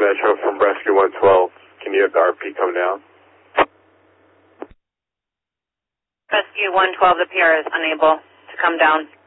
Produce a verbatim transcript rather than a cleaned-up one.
Metro from Rescue one twelve. Can you have the R P come down? Rescue one twelve, the P R is unable to come down.